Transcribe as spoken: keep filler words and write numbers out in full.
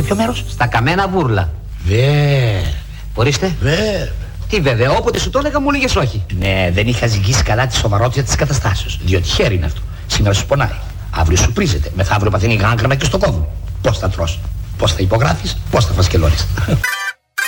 ποιο μέρος? Στα Καμένα Βούρλα. Βέβαια. Ορίστε. Βέβαια. Τι βέβαια, όποτε σου το έλεγα μου έλεγες όχι. Ναι, δεν είχα ζυγίσει καλά τη σοβαρότητα της καταστάσεως. Διότι χέρι είναι αυτό. Σήμερα σου πονάει. Αύριο σου πρίζεται. Μεθαύριο παθαίνει γάγκρανα και στο κόβουν. Πώς θα τρως, πώς θα υπογράφεις, πώς θα φασκελώνεις.